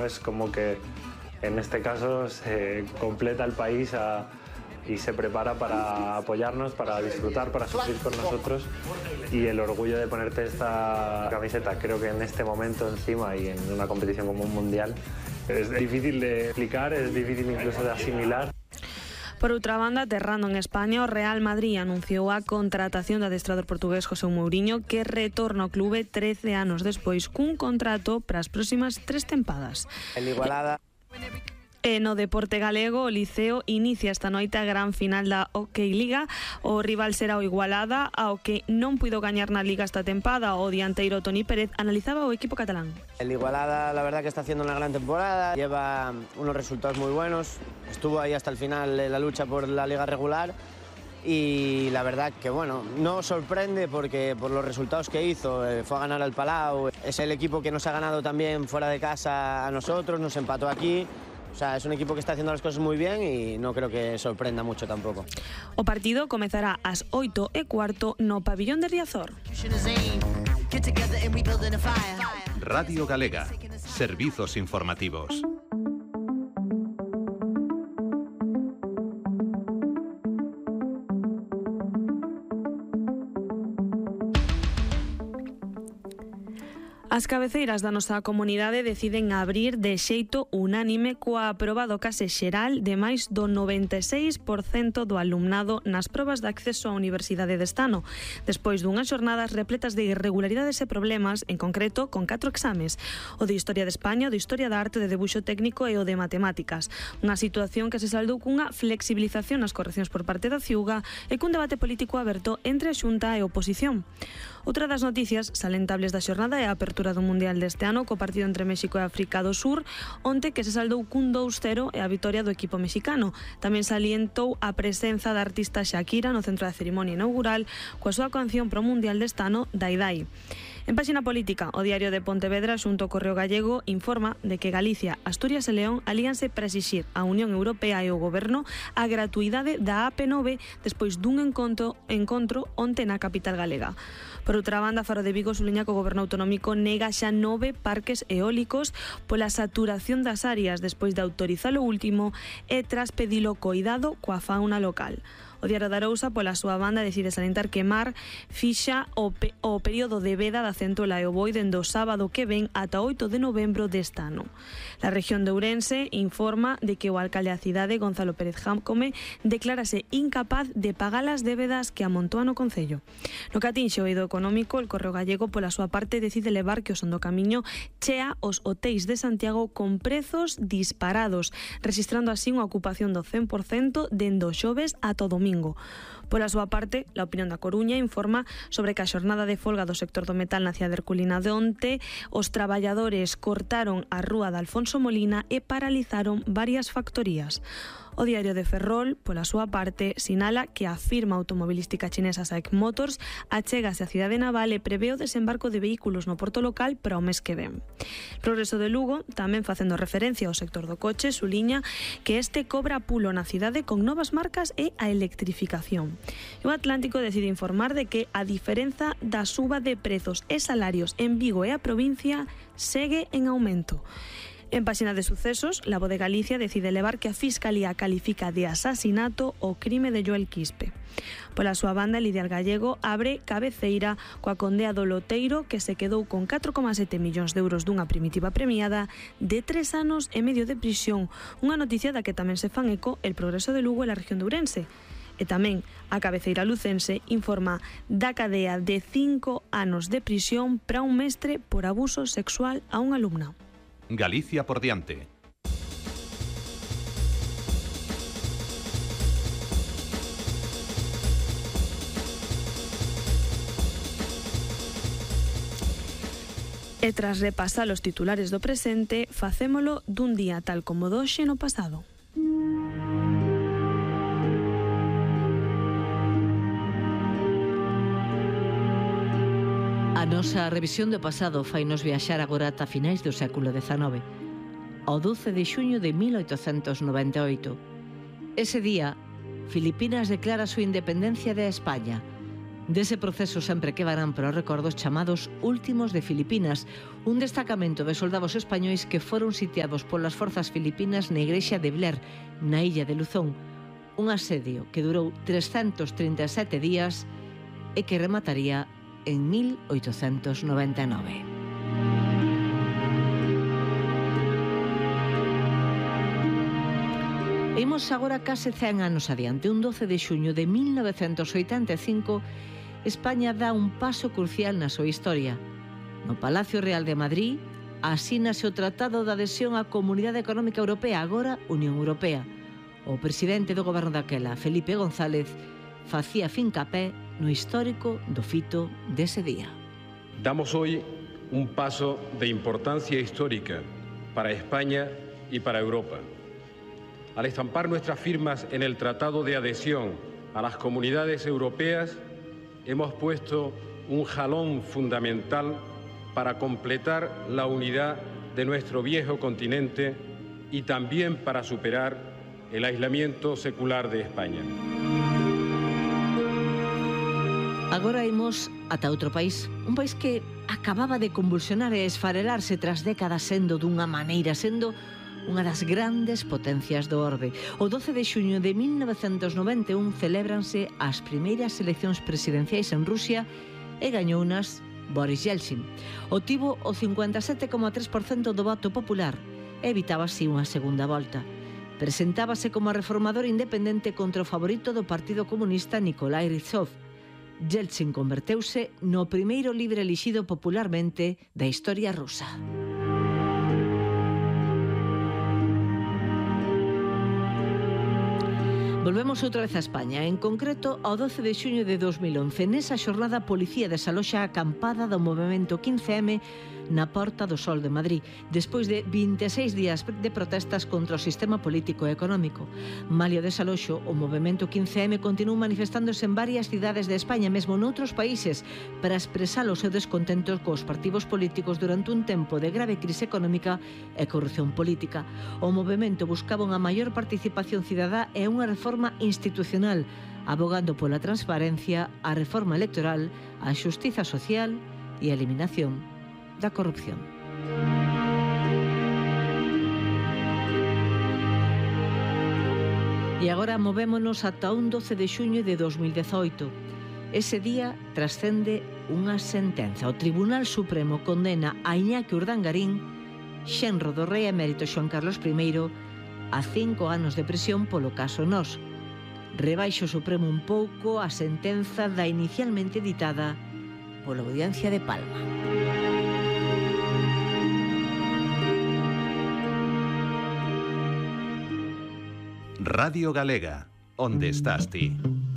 ¿no? Es como que en este caso se completa el país y se prepara para apoyarnos, para disfrutar, para sufrir con nosotros, y el orgullo de ponerte esta camiseta, creo que en este momento encima y en una competición como un mundial, es difícil de explicar, es difícil incluso de asimilar. Por outra banda, aterrando en España, o Real Madrid anunciou a contratación do adestrador portugués José Mourinho, que retorna ao clube 13 anos despois cun contrato para as próximas 3 tempadas. El Igualada. E no deporte galego, o Liceo inicia esta noite a gran final da Hockey Liga. O rival será o Igualada, ao que non puido gañar na Liga esta tempada. O dianteiro Toni Pérez analizaba o equipo catalán. El Igualada, la verdad que está haciendo una gran temporada, lleva unos resultados muy buenos, estuvo ahí hasta el final en la lucha por la Liga regular y la verdad que bueno, no sorprende porque por los resultados que hizo, fue a ganar al Palau, es el equipo que nos ha ganado también fuera de casa a nosotros, nos empató aquí. O sea, es un equipo que está haciendo las cosas muy bien y no creo que sorprenda mucho tampoco. O partido comezará ás 8:15 no pabillón de Riazor. Radio Galega. Servizos informativos. As cabeceiras da nosa comunidade deciden abrir de xeito unánime coa aproba do case xeral de máis do 96% do alumnado nas probas de acceso á Universidade deste ano, despois dunhas xornadas repletas de irregularidades e problemas, en concreto con 4 exames: o de Historia de España, o de Historia da Arte, de Debuxo Técnico e o de Matemáticas. Unha situación que se saldou cunha flexibilización nas correccións por parte da Ciuga e cun debate político aberto entre a Xunta e a oposición. Outra das noticias salentables da xornada é a apertura do Mundial deste ano co partido entre México e África do Sur, onte que se saldou cun 2-0 e a vitoria do equipo mexicano. Tamén salientou a presenza da artista Shakira no centro da cerimonia inaugural coa súa canción pro Mundial deste ano, Dai Dai. En páxina política, o Diario de Pontevedra xunto ao Correo Gallego informa de que Galicia, Asturias e León alíanse para exixir á Unión Europea e ao Goberno a gratuidade da AP9 despois dun encontro onte na capital galega. Por outra banda, Faro de Vigo suliña que o Goberno autonómico nega xa 9 parques eólicos pola saturación das áreas despois de autorizar o último e tras pedilo coidado coa fauna local. O Diario da Arousa, pola súa banda, decide salientar que Mar fixa o período de veda da centola e o boi dende o sábado que ven ata 8 de novembro deste ano. La región de Ourense informa de que o alcalde da cidade, Gonzalo Pérez Jácome, declárase incapaz de pagar as débedas que amontoa no concello. No que atinxe o eido económico, el Correo Gallego, pola súa parte, decide levar que o Son do Camiño chea os hoteis de Santiago con prezos disparados, registrando así unha ocupación do 100% dende o xoves ata o domingo. Pola súa parte, La Opinión da Coruña informa sobre que a xornada de folga do sector do metal na cidade herculina de onte, os traballadores cortaron a rúa de Alfonso Molina e paralizaron varias factorías. O Diario de Ferrol, pola súa parte, sinala que a firma automobilística chinesa SAIC Motors achégase á cidade naval e prevé o desembarco de vehículos no porto local para o mes que ven. Progreso de Lugo, tamén facendo referencia ao sector do coche, suliña que este cobra pulo na cidade con novas marcas e a electrificación. E o Atlántico decide informar de que a diferenza da suba de prezos e salarios en Vigo e a provincia segue en aumento. En páxina de sucesos, La Voz de Galicia decide levar que a Fiscalía califica de asasinato o crime de Joel Quispe. Pola súa banda, Lidia Gallego abre cabeceira coa condea do loteiro que se quedou con 4,7 millóns de euros dunha primitiva premiada de 3 anos e medio de prisión, unha noticia da que tamén se fan eco el Progreso de Lugo e la región de Ourense. E tamén a cabeceira lucense informa da cadea de 5 anos de prisión para un mestre por abuso sexual a unha alumna. Galicia por diante. E tras repasar os titulares do presente, facémolo dun día tal como doxe no pasado. A nosa revisión do pasado fainos viaxar agora ata finais do século XIX, ao 12 de xuño de 1898. Ese día, Filipinas declara a súa independencia de España Dese proceso sempre quedarán para os recordos chamados Últimos de Filipinas, un destacamento de soldados españois que foron sitiados polas forzas filipinas na igrexa de Blair, na illa de Luzón, un asedio que durou 337 días e que remataría en 1899. Imos agora case 100 anos adiante. Un 12 de xuño de 1985, España dá un paso crucial na súa historia. No Palacio Real de Madrid asínase o Tratado de Adhesión á Comunidade Económica Europea, agora Unión Europea. O presidente do goberno daquela, Felipe González, facía fincapé no histórico do fito dese día. Damos hoy un paso de importancia histórica para España y para Europa. Al estampar nuestras firmas en el Tratado de Adhesión a las comunidades europeas, hemos puesto un jalón fundamental para completar la unidad de nuestro viejo continente y también para superar el aislamiento secular de España. Agora imos ata outro país, un país que acababa de convulsionar e esfarelarse tras décadas sendo dunha maneira, sendo unha das grandes potencias do orbe. O 12 de xuño de 1991 celébranse as primeiras eleccións presidenciais en Rusia e gañounas Boris Yeltsin. Obtivo o 57,3% do voto popular e evitaba así unha segunda volta. Presentábase como reformador independente contra o favorito do Partido Comunista Nikolai Rizov. Yeltsin converteuse no primeiro líder elixido popularmente da historia rusa. Volvemos outra vez a España, en concreto ao 12 de xuño de 2011. Nesa xornada a policía desaloxa a acampada do movemento 15M na Porta do Sol de Madrid, despois de 26 días de protestas contra o sistema político e económico. Malia o desaloxo, o movemento 15M continuou manifestándose en varias cidades de España, mesmo noutros países, para expresar o seu descontento cos partidos políticos durante un tempo de grave crise económica e corrupción política. O movemento buscaba unha maior participación cidadá e unha reforma institucional, abogando pola transparencia, a reforma electoral, a xustiza social e a eliminación da corrupción. E agora movémonos ata un 12 de xuño de 2018. Ese día trascende unha sentenza. O Tribunal Supremo condena a Iñaki Urdangarín, xenro do rei emérito Xoán Carlos I, a 5 anos de prisión polo caso Nós. Rebaixa o Supremo un pouco a sentenza da inicialmente ditada pola Audiencia de Palma. Radio Galega, onde estás ti?